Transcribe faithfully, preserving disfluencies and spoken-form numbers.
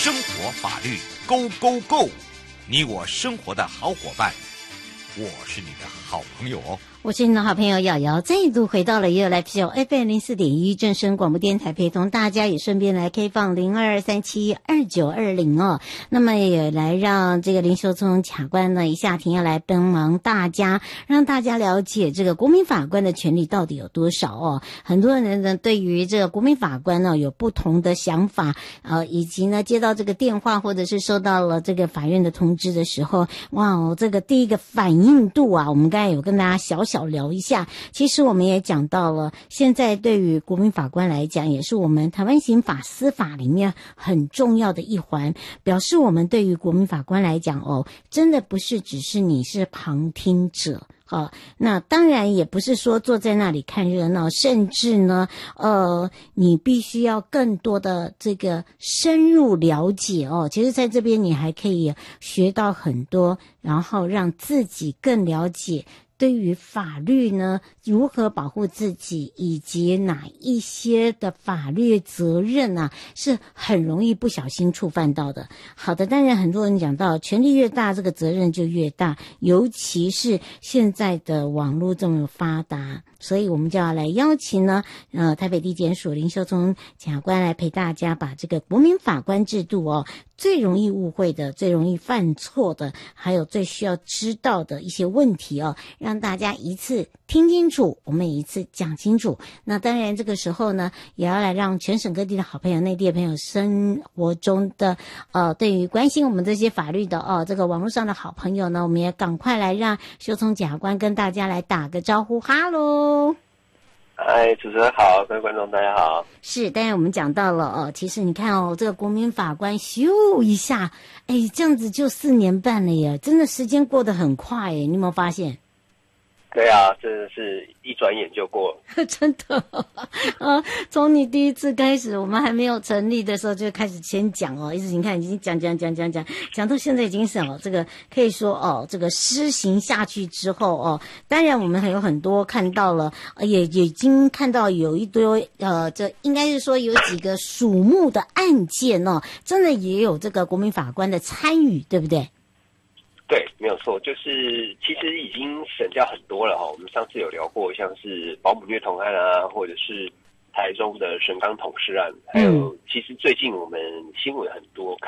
生活法律 Go Go Go， 你我生活的好伙伴，我是你的好朋友哦。 我是你的好朋友瑶瑶，再度回到了悠悠 Live Show F M 零四点一正声广播电台，陪同大家也顺便来开放零二三七二九二零哦。那么也来让这个林秀聪卡官呢一下庭要来帮忙大家，让大家了解这个国民法官的权利到底有多少哦。很多人呢对于这个国民法官呢有不同的想法，呃，以及呢接到这个电话或者是收到了这个法院的通知的时候，哇哦，这个第一个反应度啊，我们刚才有跟大家小小小聊一下，其实我们也讲到了，现在对于国民法官来讲，也是我们台湾刑法司法里面很重要的一环。表示我们对于国民法官来讲，哦，真的不是只是你是旁听者。好，那当然也不是说坐在那里看热闹，甚至呢，呃，你必须要更多的这个深入了解哦。其实在这边你还可以学到很多，然后让自己更了解对于法律呢，如何保护自己，以及哪一些的法律责任啊，是很容易不小心触犯到的。好的，当然很多人讲到权力越大，这个责任就越大，尤其是现在的网络这么发达，所以我们就要来邀请呢，呃，台北地检署林秀聪检察官来陪大家把这个国民法官制度哦，最容易误会的、最容易犯错的，还有最需要知道的一些问题哦，让大家一次听清楚，我们一次讲清楚。那当然这个时候呢，也要来让全省各地的好朋友、内地的朋友、生活中的呃，对于关心我们这些法律的哦，这个网络上的好朋友呢，我们也赶快来让秀聪检察官跟大家来打个招呼，哈喽。 哎，主持人好，各位观众大家好。是， 当然我们讲到了哦，其实你看哦，这个国民法官咻一下，哎，这样子就四年半了耶，真的时间过得很快耶，你有没有发现？ 对啊，真的是一转眼就过了。 真的啊，从你第一次开始，我们还没有成立的时候就开始先讲哦，一直你看已经讲讲讲讲讲讲到现在已经是哦，这个可以说哦，这个施行下去之后哦，当然我们还有很多看到了，也也已经看到有一堆呃，这应该是说有几个瞩目的案件哦，真的也有这个国民法官的参与，对不对？ 对，没有错，就是其实已经省掉很多了哈。我们上次有聊过，像是保姆虐童案啊，或者是台中的神冈捅尸案，还有其实最近我们新闻很多。